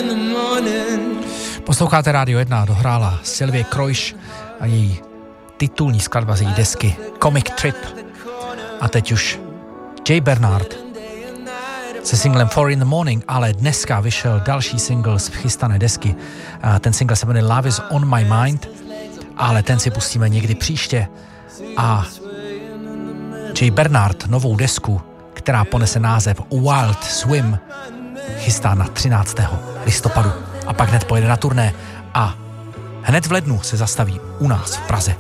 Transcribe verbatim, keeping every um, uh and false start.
Posloucháte Rádio jedna, dohrála Sylvie Kroiš a její titulní skladba z její desky Comic Trip. A teď už Jay Bernard se singlem Four in the Morning, ale dneska vyšel další single z chystané desky. Ten single se jmenuje Love is on my mind, ale ten si pustíme někdy příště. A Jay Bernard novou desku, která ponese název Wild Swim, chystá na třináctého listopadu a pak hned pojede na turné a hned v lednu se zastaví u nás v Praze.